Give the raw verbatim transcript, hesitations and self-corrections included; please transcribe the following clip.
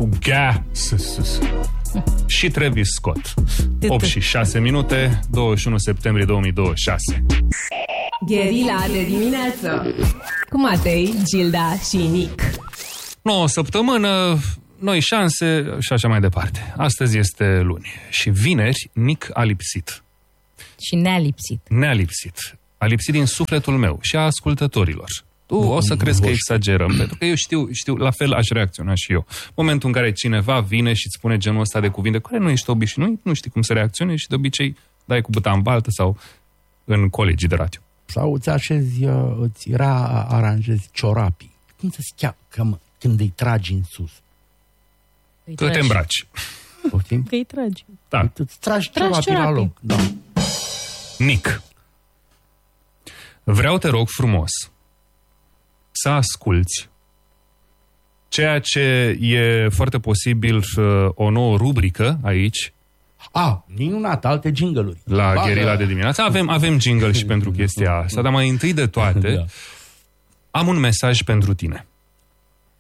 cu gases. Și Travis Scott. opt și șase minute, douăzeci și unu septembrie două mii douăzeci și șase. Gherila de dimineață cu Matei, Gilda și Nic. Nouă săptămână, noi șanse și așa mai departe. Astăzi este luni și vineri Nic a lipsit. Și ne-a lipsit. Ne-a lipsit. A lipsit din sufletul meu și a ascultătorilor. Tu o să crezi că exagerăm, pentru că eu știu, știu, la fel aș reacționa și eu. Momentul în care cineva vine și îți spune genul ăsta de cuvinte, care nu ești obișnuit, nu știi cum să reacționezi și de obicei dai cu buta în baltă sau în colegii de radio. Sau îți așezi, îți rearanjezi ciorapii. Cum să-ți cheamă când îi tragi în sus? Îi că te îmbraci. Poftim? Că îi tragi. Da. Îți tragi, tragi ciorapii la loc. Da. Nic. Vreau, te rog frumos, să asculți ceea ce e foarte posibil o nouă rubrică aici. A, minunat, alte jingle-uri. La Bagă. Gherila de dimineață. Avem, avem jingle și pentru chestia asta, dar mai întâi de toate am un mesaj pentru tine.